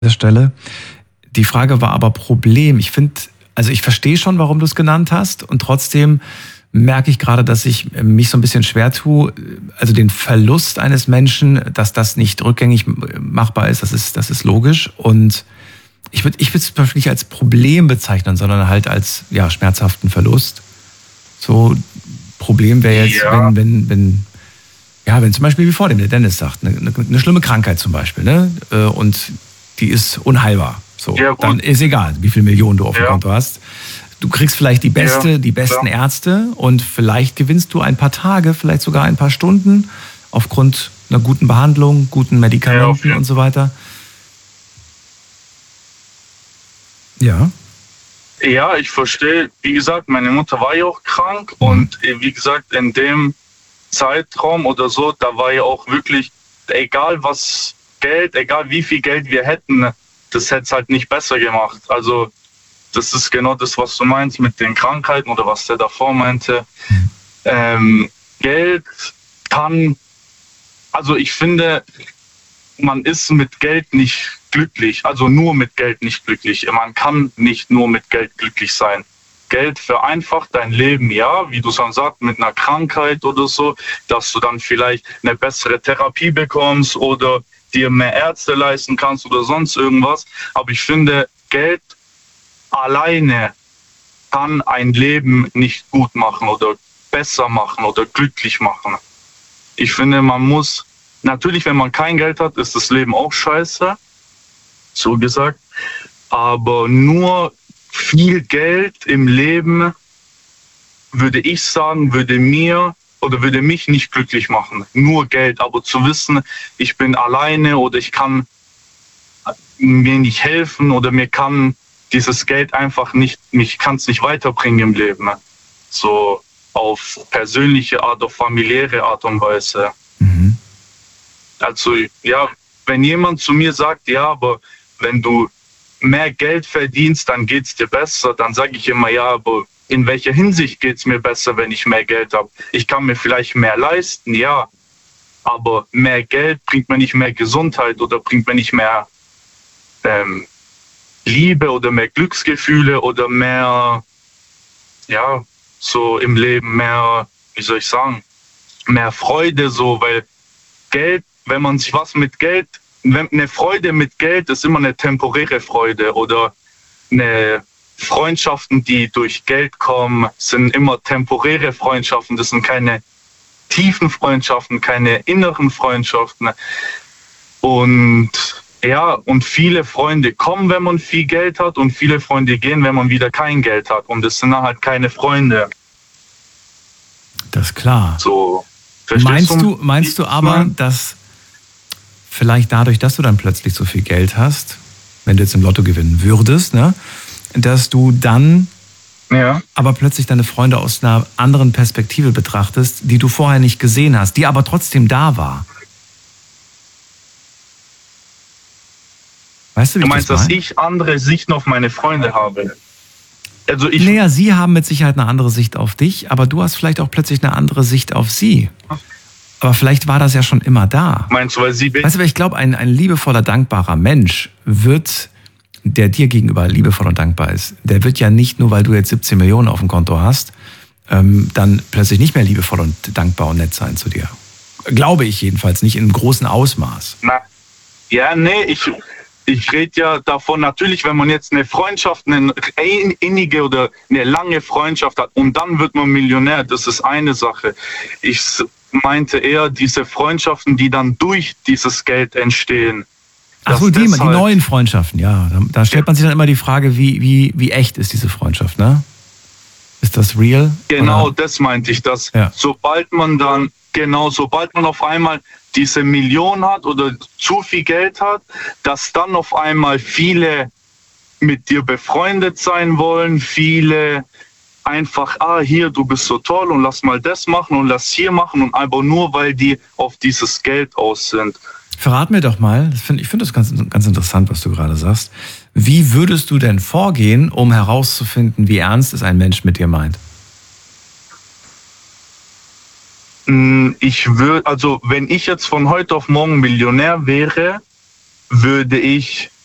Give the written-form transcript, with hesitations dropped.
Stelle. Die Frage war aber Problem. Ich finde, also ich verstehe schon, warum du es genannt hast und trotzdem merke ich gerade, dass ich mich so ein bisschen schwer tue. Also den Verlust eines Menschen, dass das nicht rückgängig machbar ist, das ist logisch. Und ich würde es zum Beispiel nicht als Problem bezeichnen, sondern halt als ja, schmerzhaften Verlust. So Problem wäre jetzt, Ja, wenn zum Beispiel, wie vor dem der Dennis sagt, eine schlimme Krankheit zum Beispiel, ne? Und die ist unheilbar. So, ja dann gut, ist egal, wie viel Millionen du auf dem ja, Konto hast. Du kriegst vielleicht ja, die besten klar, Ärzte und vielleicht gewinnst du ein paar Tage, vielleicht sogar ein paar Stunden aufgrund einer guten Behandlung, guten ja, auf Medikamenten jeden und so weiter. Ja. Ja, ich verstehe. Wie gesagt, meine Mutter war ja auch krank Mhm. und wie gesagt, in dem Zeitraum oder so, da war ja auch wirklich, egal was Geld, egal wie viel Geld wir hätten, das hätte es halt nicht besser gemacht. Also das ist genau das, was du meinst mit den Krankheiten oder was der davor meinte. Ähm, Geld kann, also ich finde, man ist mit Geld nicht glücklich, also nur mit Geld nicht glücklich. Man kann nicht nur mit Geld glücklich sein. Geld vereinfacht dein Leben, ja, wie du schon sagst, mit einer Krankheit oder so, dass du dann vielleicht eine bessere Therapie bekommst oder dir mehr Ärzte leisten kannst oder sonst irgendwas. Aber ich finde, Geld alleine kann ein Leben nicht gut machen oder besser machen oder glücklich machen. Ich finde, man muss, natürlich, wenn man kein Geld hat, ist das Leben auch scheiße, so gesagt. Aber nur viel Geld im Leben, würde ich sagen, würde mir oder würde mich nicht glücklich machen. Nur Geld, aber zu wissen, ich bin alleine oder ich kann mir nicht helfen oder mir kann dieses Geld einfach nicht, mich kann es nicht weiterbringen im Leben. So auf persönliche Art, auf familiäre Art und Weise. Mhm. Also ja, wenn jemand zu mir sagt, ja, aber wenn du mehr Geld verdienst, dann geht's dir besser, dann sage ich immer, ja, aber in welcher Hinsicht geht's mir besser, wenn ich mehr Geld habe? Ich kann mir vielleicht mehr leisten, ja, aber mehr Geld bringt mir nicht mehr Gesundheit oder bringt mir nicht mehr ähm, Liebe oder mehr Glücksgefühle oder mehr, ja, so im Leben mehr, wie soll ich sagen, mehr Freude, so, weil Geld, wenn man sich was mit Geld, eine Freude mit Geld ist immer eine temporäre Freude oder eine Freundschaften, die durch Geld kommen, sind immer temporäre Freundschaften. Das sind keine tiefen Freundschaften, keine inneren Freundschaften. Und ja, und viele Freunde kommen, wenn man viel Geld hat und viele Freunde gehen, wenn man wieder kein Geld hat. Und das sind dann halt keine Freunde. Das ist klar. So, verstehst du, wie Meinst ich du das aber, meine? dass vielleicht dadurch, dass du dann plötzlich so viel Geld hast, wenn du jetzt im Lotto gewinnen würdest, ne, dass du dann Ja. aber plötzlich deine Freunde aus einer anderen Perspektive betrachtest, die du vorher nicht gesehen hast, die aber trotzdem da war. Weißt du, wie Du ich das meinst, dass meine? ich andere Sichten auf meine Freunde habe? Also ich, Naja, sie haben mit Sicherheit eine andere Sicht auf dich, aber du hast vielleicht auch plötzlich eine andere Sicht auf sie. Aber vielleicht war das ja schon immer da. meinst du, weil sie, Weißt du, aber ich glaube, ein liebevoller, dankbarer Mensch wird, der dir gegenüber liebevoll und dankbar ist, der wird ja nicht nur, weil du jetzt 17 Millionen auf dem Konto hast, dann plötzlich nicht mehr liebevoll und dankbar und nett sein zu dir. Glaube ich jedenfalls nicht in einem großen Ausmaß. na, ja, nee, ich rede ja davon, natürlich, wenn man jetzt eine Freundschaft, eine innige oder eine lange Freundschaft hat und dann wird man Millionär, das ist eine Sache. Ich meinte eher diese Freundschaften, die dann durch dieses Geld entstehen, Ach so, dass die deshalb, neuen Freundschaften, ja. Da stellt man sich dann immer die Frage, wie echt ist diese Freundschaft, ne? Ist das real? genau Oder? das meinte ich, dass Ja. sobald man dann, genau, sobald man auf einmal diese Million hat oder zu viel Geld hat, dass dann auf einmal viele mit dir befreundet sein wollen, viele einfach, hier, du bist so toll und lass mal das machen und lass hier machen und einfach nur, weil die auf dieses Geld aus sind. Verrat mir doch mal, ich finde das ganz interessant, was du gerade sagst. Wie würdest du denn vorgehen, um herauszufinden, wie ernst es ein Mensch mit dir meint? Ich würde, also wenn ich jetzt von heute auf morgen Millionär wäre, würde ich